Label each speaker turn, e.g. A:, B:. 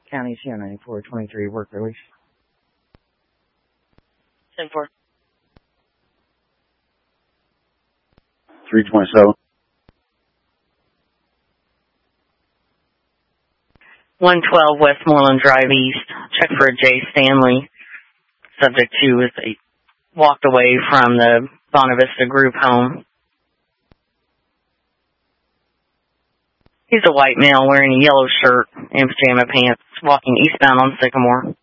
A: County CO 9423, work release.
B: 10-4.
C: 327.
B: 112 Westmoreland Drive East. Check for a J. Stanley. Subject 2 is they walked away from the Bonavista group home. He's a white male wearing a yellow shirt and pajama pants, walking eastbound on Sycamore.